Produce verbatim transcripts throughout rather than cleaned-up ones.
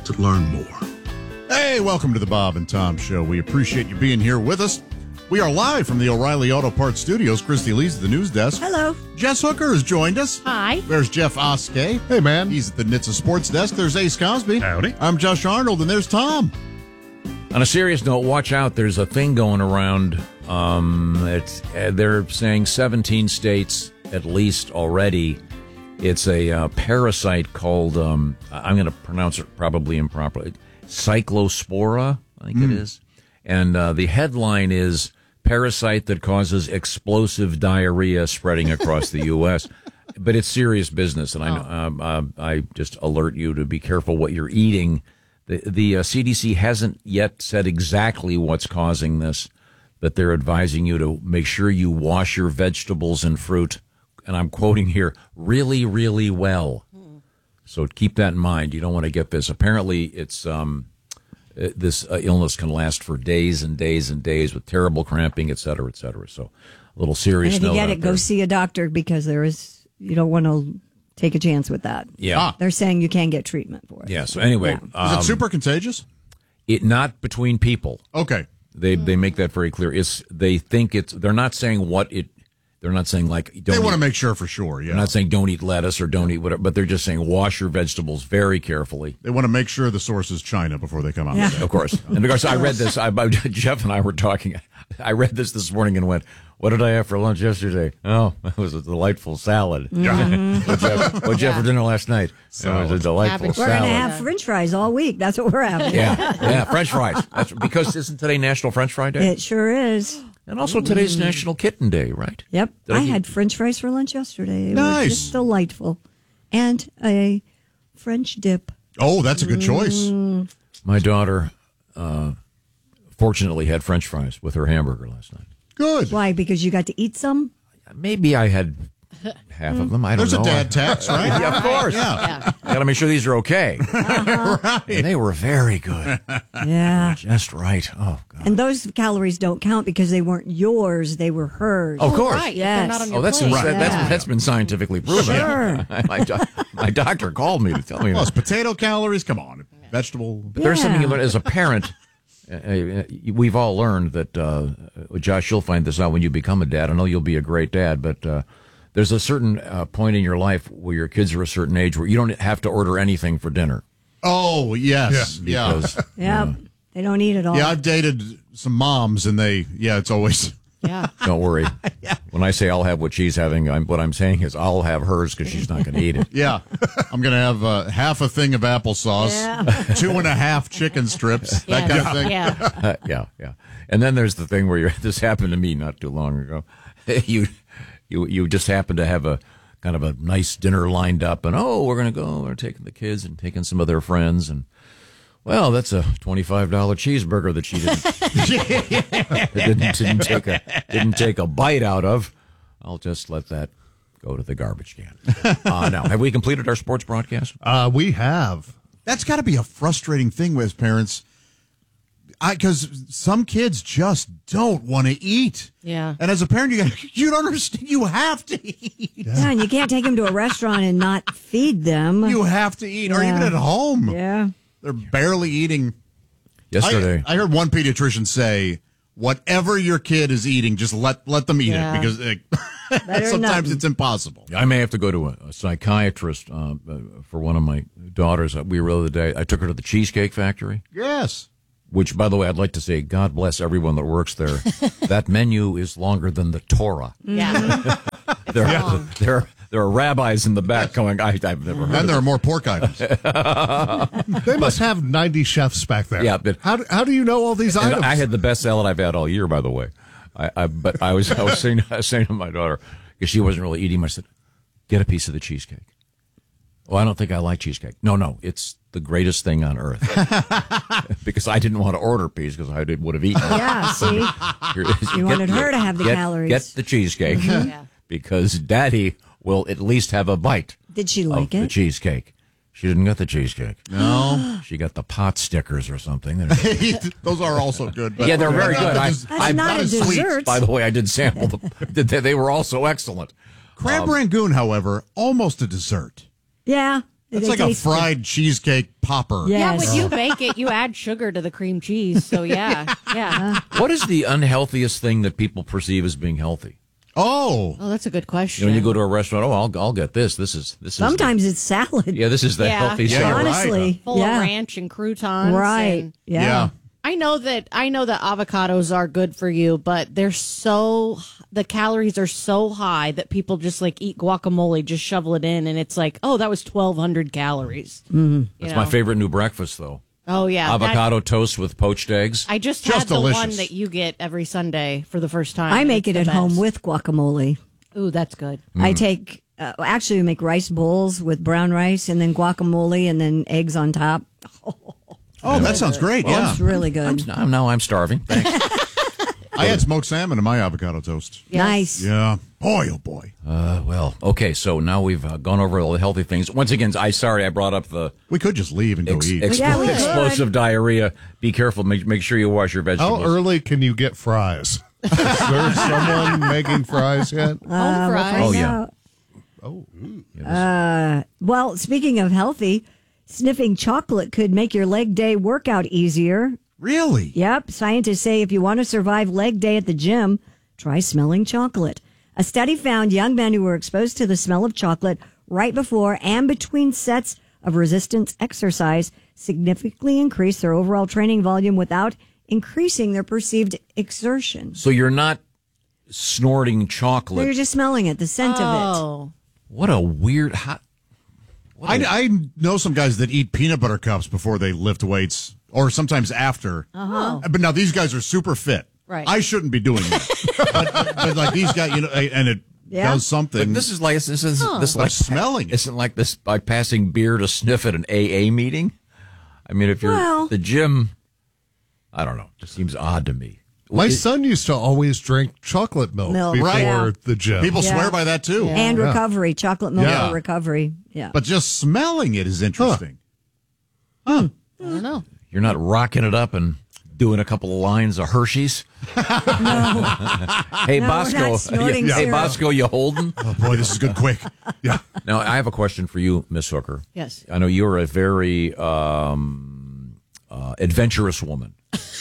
to learn more. Hey, welcome to the Bob and Tom Show. We appreciate you being here with us. We are live from the O'Reilly Auto Parts Studios. Christy Lee's at the news desk. Hello. Jess Hooker has joined us. Hi. There's Jeff Oskey. Hey, man. He's at the N H T S A Sports Desk. There's Ace Cosby. Howdy. I'm Josh Arnold, and there's Tom. On a serious note, watch out. There's a thing going around. Um, it's, uh, they're saying seventeen states at least already. It's a uh, parasite called, um, I'm going to pronounce it probably improperly, Cyclospora, I think mm. it is. And uh, the headline is, parasite that causes explosive diarrhea spreading across the U S But it's serious business, and I know, um, uh, I just alert you to be careful what you're eating. The, the uh, C D C hasn't yet said exactly what's causing this, but they're advising you to make sure you wash your vegetables and fruit, and I'm quoting here, really, really well. So keep that in mind. You don't want to get this. Apparently, it's um, this uh, illness can last for days and days and days with terrible cramping, et cetera, et cetera. So a little serious And if you note get out it, there. go see a doctor because there is, you don't want to take a chance with that. Yeah. Ah. They're saying you can get treatment for it. Yeah, so anyway. Yeah. Is Um, it super contagious? it not between people. Okay. They they make that very clear. It's they think it's they're not saying what it they're not saying like don't They want to eat- make sure for sure, yeah. They're not saying don't eat lettuce or don't eat whatever, but they're just saying wash your vegetables very carefully. They want to make sure the source is China before they come out. Yeah. with it. Of course. And because I read this, I, Jeff and I were talking. I read this this morning and went, "What did I have for lunch yesterday? Oh, it was a delightful salad. Mm-hmm. What'd you have, what'd you have for dinner last night? It was a delightful Cabbage. We're going to salad. have French fries all week. That's what we're having. Yeah, yeah, French fries. That's because isn't today National French Fry Day? It sure is. And also today's National Kitten Day, right? Yep. Did I I get- had French fries for lunch yesterday. It Nice. was just delightful. And a French dip. Oh, that's a good choice. My daughter, uh, fortunately, had French fries with her hamburger last night. Good. Why? Because you got to eat some? Maybe I had half of them. I don't There's know. a dad tax, right? Yeah, of course. Yeah. I got to make sure these are okay. Right. And they were very good. Yeah. Just right. Oh, God. And those calories don't count because they weren't yours, they were hers. Of course. Right. Yes. They're not on your Oh, that's plate. that, that's Yeah. that's been scientifically proven. Sure. my, do- my doctor called me to tell me Well, that. it's potato calories. Come on. Vegetable. But there's something you Yeah. learn as a parent. Uh, uh, we've all learned that, uh, Josh, you'll find this out when you become a dad. I know you'll be a great dad, but uh, there's a certain uh, point in your life where your kids are a certain age where you don't have to order anything for dinner. Oh, yes. Yeah. Because, Yep. They don't eat it all. Yeah, I've dated some moms, and they, yeah, it's always. Yeah. don't worry. When I say I'll have what she's having, I'm, what I'm saying is I'll have hers because she's not going to eat it. Yeah. I'm going to have uh, half a thing of applesauce, Yeah. two and a half chicken strips, that kind of thing. Yeah. Uh, yeah, yeah. And then there's the thing where you're, this happened to me not too long ago. You, you, you just happen to have a kind of a nice dinner lined up, and oh, we're going to go. We're taking the kids and taking some of their friends, and well, that's a twenty-five dollar cheeseburger that she didn't didn't, didn't take a didn't take a bite out of. I'll just let that go to the garbage can. Uh, now, have we completed our sports broadcast? Uh, we have. That's got to be a frustrating thing with parents. Because some kids just don't want to eat. Yeah. And as a parent, you got you don't understand. You have to eat. Yeah, and you can't take them to a restaurant and not feed them. You have to eat, or Yeah. even at home. Yeah. They're barely eating. Yesterday, I, I heard one pediatrician say, "Whatever your kid is eating, just let let them eat Yeah. it because it, Better sometimes nothing. it's impossible." I may have to go to a, a psychiatrist uh, uh, for one of my daughters. Uh, We were the other day. I took her to the Cheesecake Factory, Yes. which, by the way, I'd like to say, God bless everyone that works there. That menu is longer than the Torah. Yeah. There, there, there are rabbis in the back going, I, I've never heard. And there are more pork items. They must have ninety chefs back there. Yeah, but- how do, how do you know all these And items? I had the best salad I've had all year, by the way. I, I but I was I was saying I was saying to my daughter because she wasn't really eating much. I said, "Get a piece of the cheesecake." Oh, I don't think I like cheesecake. No, no, it's the greatest thing on earth. Because I didn't want to order a piece because I did, would have eaten it. Yeah, see? Here- You wanted her to have the get, calories. Get the cheesecake Yeah. because Daddy will at least have a bite Did she of like the it? cheesecake. She didn't get the cheesecake. No. She got the pot stickers or something. Those are also good. But Yeah, they're very good. I- That's I- not a as sweet. dessert. By the way, I did sample them. They they were also excellent. Crab Um, rangoon, however, almost a dessert. Yeah. That's They like a taste fried cheesecake popper. Yeah. Yeah, Yes. when you bake it, you add sugar to the cream cheese. So yeah, yeah. What is the unhealthiest thing that people perceive as being healthy? Oh, Oh, that's a good question. You know, when you go to a restaurant, oh, I'll I'll get this. This is this is Sometimes it's salad. the, yeah, this is the Yeah. healthy Yeah, salad. you're right. Honestly. full yeah. of ranch and croutons. Right. and- Yeah. yeah. I know that I know that avocados are good for you, but they're so the calories are so high that people just like eat guacamole, just shovel it in, and it's like, oh, that was twelve hundred calories. Mm-hmm. That's my favorite new breakfast, though. Oh yeah, that- Avocado toast with poached eggs. I just, Just had the delicious. one that you get every Sunday for the first time. I make It's it the at home best. with guacamole. Ooh, that's good. I take, uh, actually, we make rice bowls with brown rice and then guacamole and then eggs on top. Oh, that sounds great. Yeah. It's really good. now, now I'm starving. Thanks. I had smoked salmon in my avocado toast. Nice. Yeah. Boy, oh boy. Uh, well, okay, so now we've uh, gone over all the healthy things. Once again, I sorry I brought up the We could just leave and go ex- eat. expl- Yeah, we could. explosive diarrhea. Be careful. Make make sure you wash your vegetables. How early can you get fries? Is there someone making fries yet? Home fries. Oh, yeah. Oh, Uh, well, speaking of healthy, sniffing chocolate could make your leg day workout easier. Really? Yep. Scientists say if you want to survive leg day at the gym, try smelling chocolate. A study found young men who were exposed to the smell of chocolate right before and between sets of resistance exercise significantly increased their overall training volume without increasing their perceived exertion. So you're not snorting So chocolate. you're just smelling it, the scent of it. Oh, What a weird hot. I, I know some guys that eat peanut butter cups before they lift weights, or sometimes after. Uh-huh. But now these guys are super fit. Right. I shouldn't be doing that. but, but like these guys, you know, and it Yeah. does something. But this is like this is this is By like smelling it. Isn't like this by passing beer to sniff at an A A meeting. I mean, if you're Well- at the gym, I don't know. It just seems odd to me. my It- son used to always drink chocolate milk, Milk, before right. Yeah. the gym. People Yeah. swear by that too. And Yeah. recovery, chocolate milk Yeah. for recovery. Yeah. But just smelling it is interesting. I don't know. You're not rocking it up and doing a couple of lines of Hershey's. hey No, we're Bosco, not snorting hey syrup. Bosco, you holding? Oh boy, this is good quick. Yeah. Now I have a question for you, Miss Hooker. Yes. I know you're a very um, uh, adventurous woman.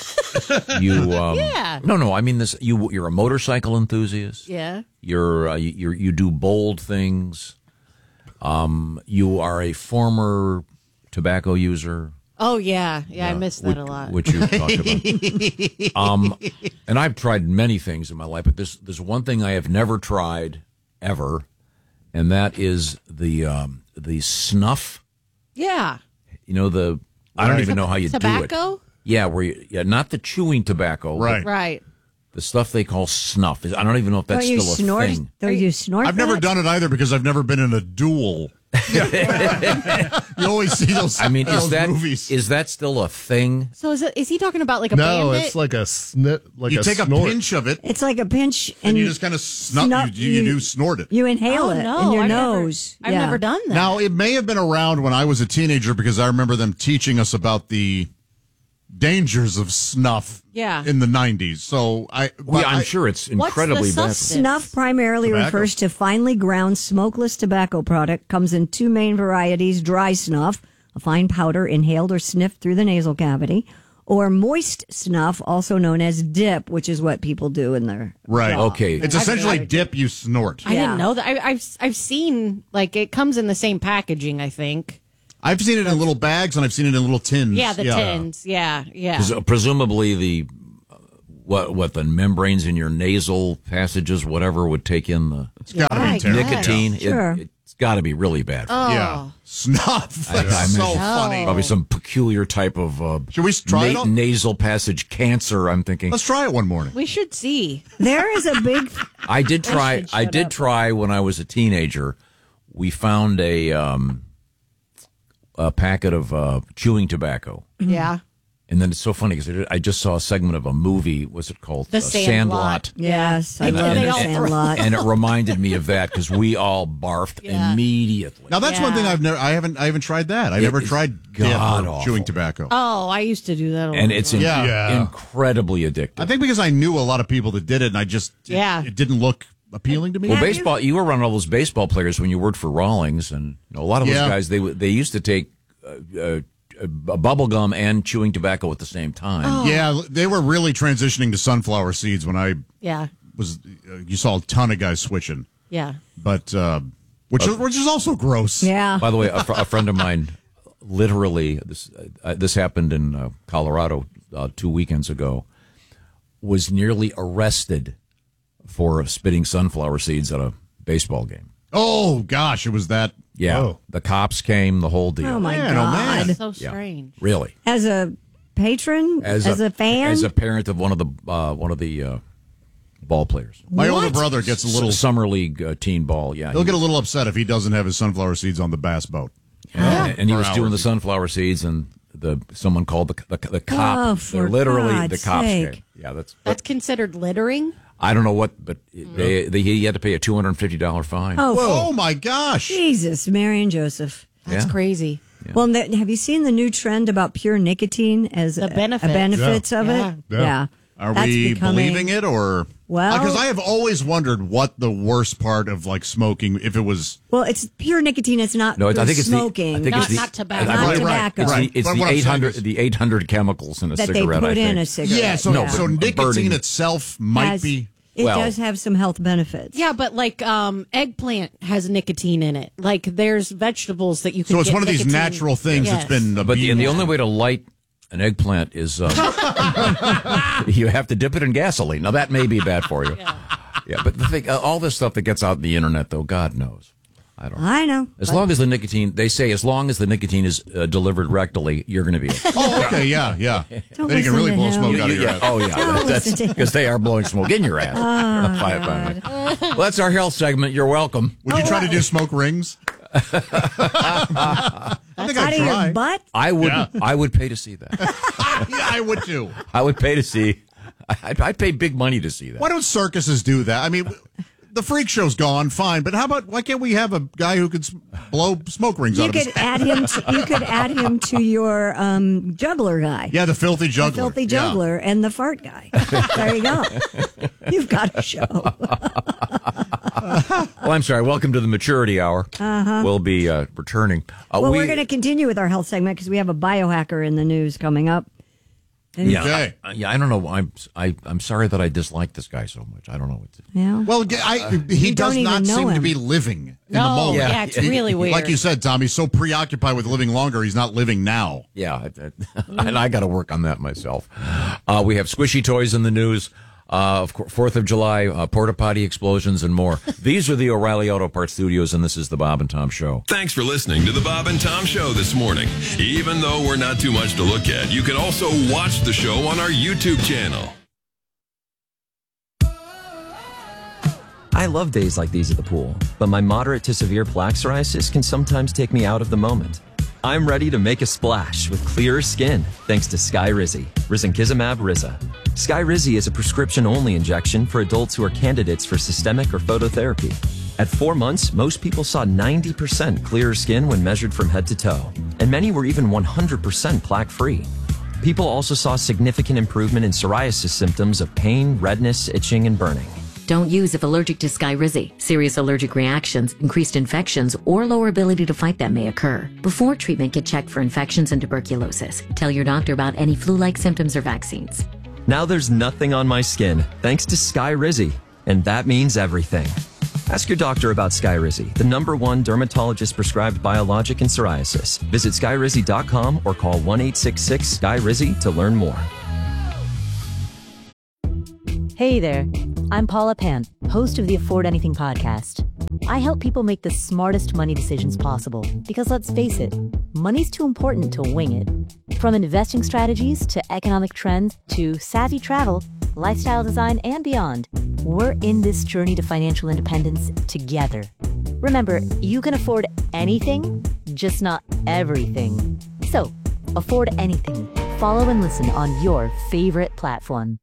you um, Yeah. No, no. I mean this. You you're a motorcycle enthusiast. Yeah. You're uh, you you're, you do bold things. Um, you are a former tobacco user. Oh yeah, yeah. I miss that which, a lot. Which you talked about. um, and I've tried many things in my life, but there's there's one thing I have never tried ever, and that is the um, the snuff. yeah. You know the I don't Right. even know how you do it. Tobacco. Yeah, where you, yeah, not the chewing tobacco, Right. but Right. the stuff they call snuff. I don't even know if that's Don't you still a snort? thing. Don't you snort? I've never that? done it either because I've never been in a duel. You always see those, I mean, is those that movies. is that still a thing? So is it? Is he talking about like a no, bandit? it's like a snit, like you a take snort. a pinch of it It's like a pinch, and, and you just kind of snut, snuff- you, you, you- do snort it. you inhale Oh, it no, in your I've never- nose. I've Yeah. never done that. Now, it may have been around when I was a teenager because I remember them teaching us about the dangers of snuff Yeah. in the nineties. So I, Well, but yeah, I'm I- sure it's the incredibly bad. substance? Snuff primarily Tobacco. refers to finely ground smokeless tobacco product. Comes in two main varieties: dry snuff, a fine powder inhaled or sniffed through the nasal cavity, or moist snuff, also known as dip, which is what people do in their Right. Okay. It's I've essentially never- dip you snort. I Yeah. didn't know that. I, I've I've seen like it comes in the same packaging. I think. I've seen it in little bags and I've seen it in little tins. Yeah, the tins. Yeah, yeah. Pres- Presumably the uh, what what the membranes in your nasal passages, whatever, would take in the It's got to I be terrible. guess. nicotine. It, Sure. it's got to be really bad. For you. Yeah. Snuff. I- I That's so imagine- funny. Probably some peculiar type of uh, Should we try it on? nasal passage cancer. I'm thinking. Let's try it one morning. We should see. There is a big. I did try. should I shut did up. try when I was a teenager. We found a um, a packet of uh, chewing tobacco, Yeah. and then it's so funny because I just saw a segment of a movie. What's it called? The Uh, Sandlot. Yes, I And- love and- the and- Sandlot. and it reminded me of that because we all barfed Yeah. immediately. Now that's one Yeah. thing I've never. I haven't. I haven't tried that. I've It never is tried dip god or awful. chewing tobacco. Oh, I used to do that. A lot. and it's in- Yeah. Yeah. incredibly addictive. I think because I knew a lot of people that did it, and I just it- Yeah. it, didn't look appealing to me. Well, baseball, you were around all those baseball players when you worked for Rawlings, and you know, a lot of those Yeah. guys, they they used to take uh, uh, a bubble gum and chewing tobacco at the same time. Oh. Yeah, they were really transitioning to sunflower seeds when I Yeah. was. Uh, you saw a ton of guys switching, Yeah. but uh, which is, which is also gross. Yeah. By the way, a, fr- a friend of mine, literally, this uh, this happened in uh, Colorado uh, two weekends ago, was nearly arrested for spitting sunflower seeds at a baseball game. Oh gosh, it was that. Yeah, Oh. the cops came, the whole deal. Oh, my Man, oh, God. man. So Yeah. strange. Really, As a patron? As, a, fan? as a parent of one of the uh, one of the uh, ball players, My older What? brother gets a little. S- summer league uh, teen ball. Yeah, He'll he get a was- little upset if he doesn't have his sunflower seeds on the bass boat. and, and he For was doing hours. the sunflower seeds, and the someone called the the, the cop. Oh, They're for literally God's the cops sake. came. Yeah, that's. That's considered littering? I don't know what, but they, they he had to pay a two hundred and fifty dollar fine. Oh, Oh my gosh! Jesus, Mary and Joseph. That's Yeah. crazy. Well, th- have you seen the new trend about pure nicotine as The a- benefits. a benefits of Yeah. it? Yeah. Are That's we becoming- believing it or? Well- because I have always wondered what the worst part of like smoking, if it was. Well, it's pure nicotine. It's not No, I the think it's smoking. the. I think Not- it's the, not tobacco. I- I Not believe- tobacco. It's Right. the, it's But the what I'm eight saying hundred is- the eight hundred chemicals in a that they cigarette. put I think. in a cigarette. Yeah, so No, so but nicotine burning- itself might Has- be. It Well- does have some health benefits. Yeah, but like um, eggplant has nicotine in it. Like there's vegetables that you can So it's get one of these nicotine- natural things Yes. that's been. But the, abused. and the only way to light an eggplant is uh, you have to dip it in gasoline. Now that may be bad for you. Yeah, but the thing, uh, all this stuff that gets out in the internet, though, God knows. I don't know. I know. As but- long as the nicotine, they say, as long as the nicotine is uh, delivered rectally, you're going to be okay. Oh, okay, yeah, yeah. Don't then you can listen really to blow him. smoke You- out of You- your yeah. ass. Oh, yeah. Don't That's listen to because they are blowing smoke in your ass. Fine, fine, fine. Well, that's our health segment. You're welcome. Would you try to do smoke rings? I think out I'd of your try. butt? I would. Yeah. I would pay to see that. Yeah, I would too. I would pay to see. I'd, I'd pay big money to see that. Why don't circuses do that? I mean, the freak show's gone, fine, but how about why can't we have a guy who could s- blow smoke rings You out of his could add him. To, you could add him to your um, juggler guy. Yeah, the filthy The juggler. filthy Yeah. juggler and the fart guy. There you go. You've got a show. Well, I'm sorry. Welcome to the Maturity Hour. Uh-huh. We'll be uh, returning. Uh, Well, we, we, are going to continue with our health segment because we have a biohacker in the news coming up. And Yeah, Okay. I, yeah. I don't know. I'm. I, I'm sorry that I dislike this guy so much. I don't know what to. yeah. Well, I, he You does don't not even know seem to him. be living in the No, moment. yeah, it's really weird. Like you said, Tom, he's so preoccupied with living longer, he's not living now. Yeah, I, I, and I got to work on that myself. Uh, we have squishy toys in the news. Uh, of course, Fourth of July, uh, porta potty explosions, and more. These are the O'Reilly Auto Parts Studios, and this is the Bob and Tom Show. Thanks for listening to the Bob and Tom Show this morning. Even though we're not too much to look at, you can also watch the show on our YouTube channel. I love days like these at the pool, but my moderate to severe plaque psoriasis can sometimes take me out of the moment. I'm ready to make a splash with clearer skin thanks to Skyrizi, risankizumab Riza. Skyrizi is a prescription-only injection for adults who are candidates for systemic or phototherapy. At four months, most people saw ninety percent clearer skin when measured from head to toe, and many were even one hundred percent plaque-free. People also saw significant improvement in psoriasis symptoms of pain, redness, itching, and burning. Don't use if allergic to Skyrizi. Serious allergic reactions, increased infections, or lower ability to fight them may occur. Before treatment, get checked for infections and tuberculosis. Tell your doctor about any flu-like symptoms or vaccines. Now there's nothing on my skin thanks to Skyrizi, and that means everything. Ask your doctor about Skyrizi, the number one dermatologist-prescribed biologic in psoriasis. Visit skyrizi dot com or call one eight six six Skyrizi to learn more. Hey there, I'm Paula Pan, host of the Afford Anything podcast. I help people make the smartest money decisions possible because let's face it, money's too important to wing it. From investing strategies to economic trends to savvy travel, lifestyle design, and beyond, we're in this journey to financial independence together. Remember, you can afford anything, just not everything. So, afford anything. Follow and listen on your favorite platform.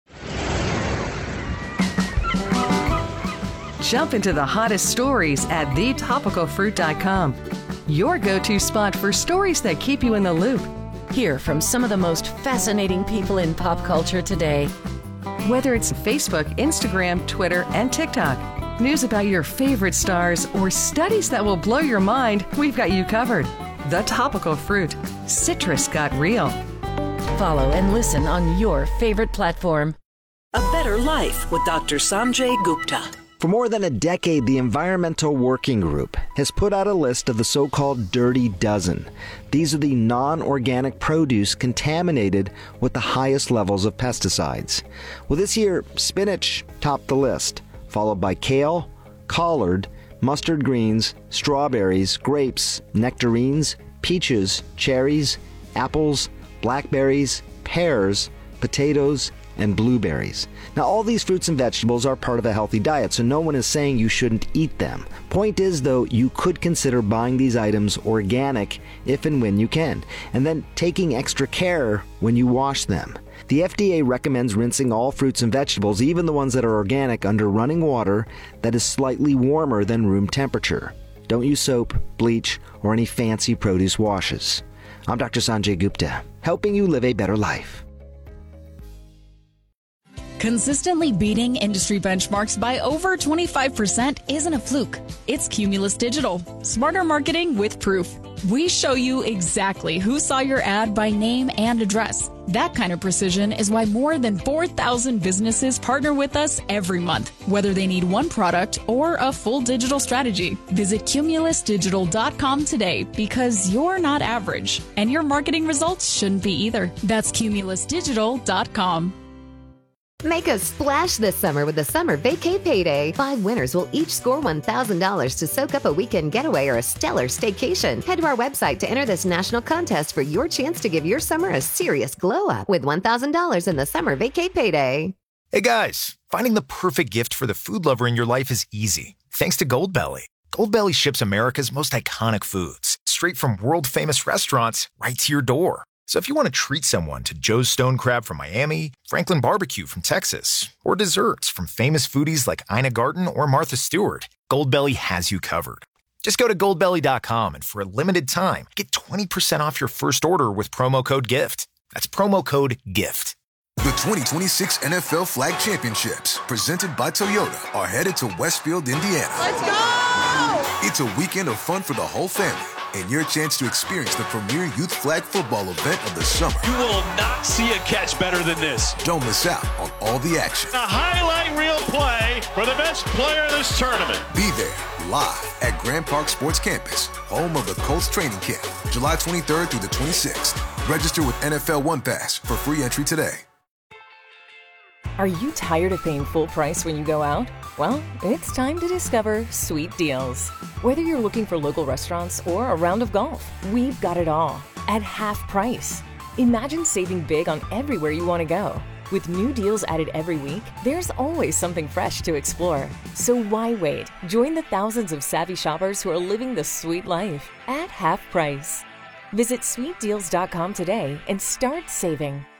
Jump into the hottest stories at the topical fruit dot com. Your go-to spot for stories that keep you in the loop. Hear from some of the most fascinating people in pop culture today. Whether it's Facebook, Instagram, Twitter, and TikTok, news about your favorite stars, or studies that will blow your mind, we've got you covered. The Topical Fruit. Citrus got real. Follow and listen on your favorite platform. A Better Life with Doctor Sanjay Gupta. For more than a decade, the Environmental Working Group has put out a list of the so-called Dirty Dozen. These are the non-organic produce contaminated with the highest levels of pesticides. Well, this year, spinach topped the list, followed by kale, collard, mustard greens, strawberries, grapes, nectarines, peaches, cherries, apples, blackberries, pears, potatoes, and blueberries. Now, all these fruits and vegetables are part of a healthy diet, so no one is saying you shouldn't eat them. Point is, though, you could consider buying these items organic if and when you can, and then taking extra care when you wash them. The F D A recommends rinsing all fruits and vegetables, even the ones that are organic, under running water that is slightly warmer than room temperature. Don't use soap, bleach, or any fancy produce washes. I'm Doctor Sanjay Gupta, helping you live a better life. Consistently beating industry benchmarks by over twenty-five percent isn't a fluke. It's Cumulus Digital. Smarter marketing with proof. We show you exactly who saw your ad by name and address. That kind of precision is why more than four thousand businesses partner with us every month, whether they need one product or a full digital strategy. Visit cumulus digital dot com today, because you're not average, and your marketing results shouldn't be either. That's cumulus digital dot com. Make a splash this summer with the Summer Vacay Payday. Five winners will each score one thousand dollars to soak up a weekend getaway or a stellar staycation. Head to our website to enter this national contest for your chance to give your summer a serious glow-up with one thousand dollars in the Summer Vacay Payday. Hey guys, finding the perfect gift for the food lover in your life is easy, thanks to Goldbelly. Goldbelly ships America's most iconic foods straight from world-famous restaurants right to your door. So if you want to treat someone to Joe's Stone Crab from Miami, Franklin Barbecue from Texas, or desserts from famous foodies like Ina Garten or Martha Stewart, Goldbelly has you covered. Just go to goldbelly dot com and for a limited time, get twenty percent off your first order with promo code GIFT. That's promo code GIFT. The twenty twenty-six N F L Flag Championships, presented by Toyota, are headed to Westfield, Indiana. Let's go! It's a weekend of fun for the whole family, and your chance to experience the premier youth flag football event of the summer. You will not see a catch better than this. Don't miss out on all the action. A highlight reel play for the best player in this tournament. Be there live at Grand Park Sports Campus, home of the Colts training camp, July twenty-third through the twenty-sixth. Register with N F L One Pass for free entry today. Are you tired of paying full price when you go out? Well, it's time to discover Sweet Deals. Whether you're looking for local restaurants or a round of golf, we've got it all at half price. Imagine saving big on everywhere you want to go. With new deals added every week, there's always something fresh to explore. So why wait? Join the thousands of savvy shoppers who are living the sweet life at half price. Visit sweet deals dot com today and start saving.